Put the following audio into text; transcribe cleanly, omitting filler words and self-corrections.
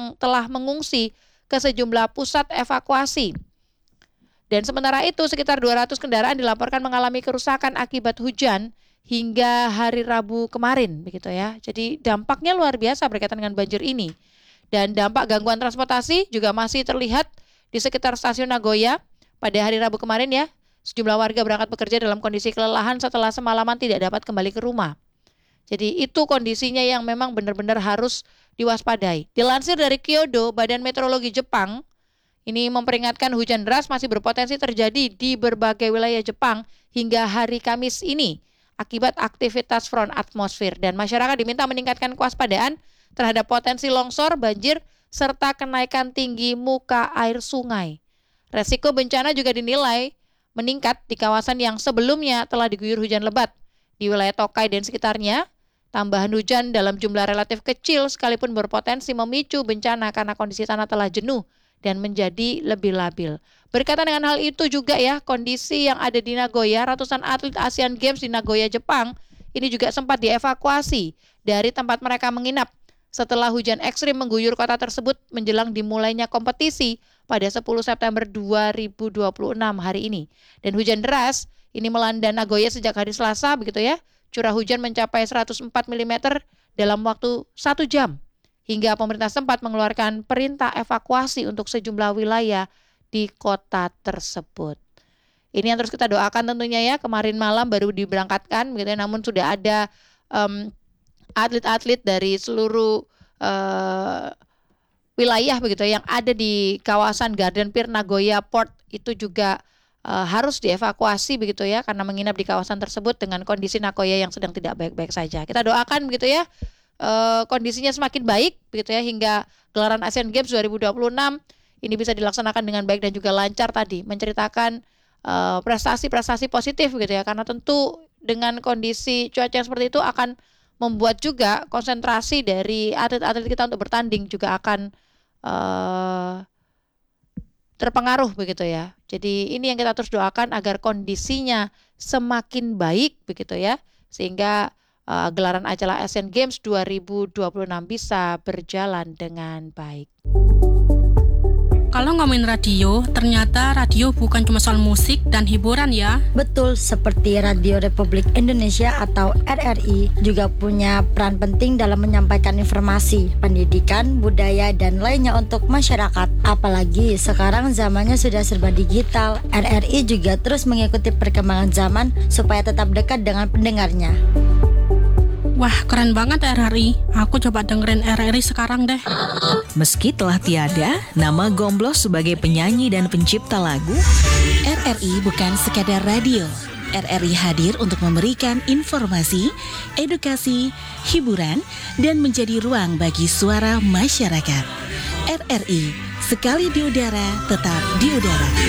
yang telah mengungsi ke sejumlah pusat evakuasi. Dan sementara itu sekitar 200 kendaraan dilaporkan mengalami kerusakan akibat hujan hingga hari Rabu kemarin begitu ya. Jadi dampaknya luar biasa berkaitan dengan banjir ini. Dan dampak gangguan transportasi juga masih terlihat di sekitar stasiun Nagoya pada hari Rabu kemarin ya. Sejumlah warga berangkat bekerja dalam kondisi kelelahan setelah semalaman tidak dapat kembali ke rumah. Jadi itu kondisinya yang memang benar-benar harus diwaspadai. Dilansir dari Kyodo, Badan Meteorologi Jepang, ini memperingatkan hujan deras masih berpotensi terjadi di berbagai wilayah Jepang hingga hari Kamis ini akibat aktivitas front atmosfer, dan masyarakat diminta meningkatkan kewaspadaan terhadap potensi longsor, banjir, serta kenaikan tinggi muka air sungai. Resiko bencana juga dinilai meningkat di kawasan yang sebelumnya telah diguyur hujan lebat. Di wilayah Tokai dan sekitarnya, tambahan hujan dalam jumlah relatif kecil sekalipun berpotensi memicu bencana karena kondisi tanah telah jenuh dan menjadi lebih labil. Berkaitan dengan hal itu juga ya, kondisi yang ada di Nagoya, ratusan atlet Asian Games di Nagoya, Jepang, ini juga sempat dievakuasi dari tempat mereka menginap setelah hujan ekstrim mengguyur kota tersebut menjelang dimulainya kompetisi pada 10 September 2026 hari ini. Dan hujan deras ini melanda Nagoya sejak hari Selasa begitu ya. Curah hujan mencapai 104 mm dalam waktu 1 jam. Hingga pemerintah sempat mengeluarkan perintah evakuasi untuk sejumlah wilayah di kota tersebut. Ini yang terus kita doakan tentunya ya. Kemarin malam baru diberangkatkan begitu ya, namun sudah ada atlet-atlet dari seluruh wilayah begitu yang ada di kawasan Garden Pier Nagoya Port itu juga harus dievakuasi begitu ya, karena menginap di kawasan tersebut dengan kondisi Nagoya yang sedang tidak baik-baik saja. Kita doakan begitu ya, kondisinya semakin baik begitu ya, hingga gelaran Asian Games 2026 ini bisa dilaksanakan dengan baik dan juga lancar tadi, menceritakan prestasi-prestasi positif gitu ya, karena tentu dengan kondisi cuaca yang seperti itu akan membuat juga konsentrasi dari atlet-atlet kita untuk bertanding juga akan terpengaruh begitu ya. Jadi ini yang kita terus doakan agar kondisinya semakin baik begitu ya, sehingga gelaran acara Asian Games 2026 bisa berjalan dengan baik. Kalau ngomongin radio, ternyata radio bukan cuma soal musik dan hiburan ya. Betul, seperti Radio Republik Indonesia atau RRI juga punya peran penting dalam menyampaikan informasi, pendidikan, budaya, dan lainnya untuk masyarakat. Apalagi sekarang zamannya sudah serba digital, RRI juga terus mengikuti perkembangan zaman supaya tetap dekat dengan pendengarnya. Wah, keren banget RRI. Aku coba dengerin RRI sekarang deh. Meski telah tiada nama Gomblos sebagai penyanyi dan pencipta lagu, RRI bukan sekadar radio. RRI hadir untuk memberikan informasi, edukasi, hiburan, dan menjadi ruang bagi suara masyarakat. RRI, sekali di udara, tetap di udara.